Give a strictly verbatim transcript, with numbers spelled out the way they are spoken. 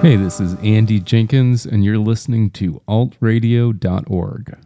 Hey, this is Andy Jenkins, and you're listening to alt radio dot org.